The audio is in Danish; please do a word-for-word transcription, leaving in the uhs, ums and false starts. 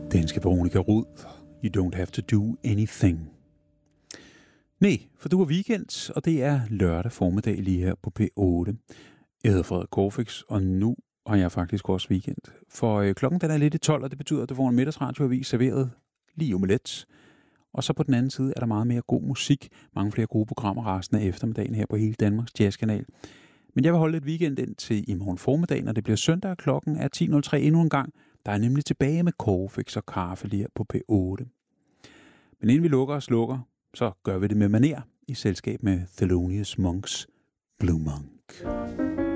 Danske Veronica Rud. You don't have to do anything. Nej, for du er weekend, og det er lørdag formiddag lige her på P otte. Jeg hedder Frederik Corfix, og nu har jeg faktisk også weekend. For øh, klokken den er lidt i tolv, og det betyder, at du får en middagsradioavis serveret lige om lidt. Og så på den anden side er der meget mere god musik. Mange flere gode programmer resten af eftermiddagen her på hele Danmarks Jazzkanal. Men jeg vil holde et weekend ind til i morgen formiddag, når det bliver søndag, klokken er ti nul tre endnu en gang. Der er nemlig tilbage med Corfix og kaffe lige her på P otte. Men inden vi lukker og slukker, så gør vi det med maner i selskab med Thelonious Monks Blue Monk.